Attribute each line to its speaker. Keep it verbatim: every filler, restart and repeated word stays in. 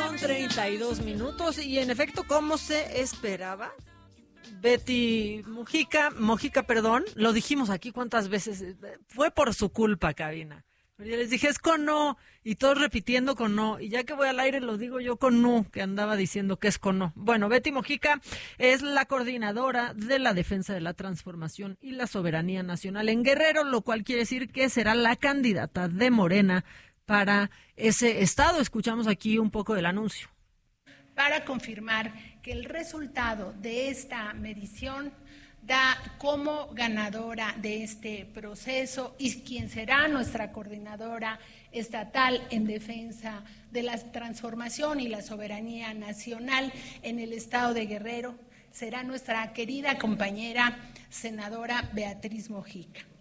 Speaker 1: con treinta y dos minutos y en efecto, como se esperaba, Betty Mujica, Mojica, perdón, lo dijimos aquí cuántas veces, fue por su culpa, cabina. Pero yo les dije, es con no, y todos repitiendo con no, y ya que voy al aire lo digo yo con no, que andaba diciendo que es con no. Bueno, Betty Mojica es la coordinadora de la defensa de la transformación y la soberanía nacional en Guerrero, lo cual quiere decir que será la candidata de Morena para ese estado. Escuchamos aquí un poco del anuncio.
Speaker 2: Para confirmar que el resultado de esta medición da como ganadora de este proceso y quien será nuestra coordinadora estatal en defensa de la transformación y la soberanía nacional en el estado de Guerrero será nuestra querida compañera senadora Beatriz Mojica.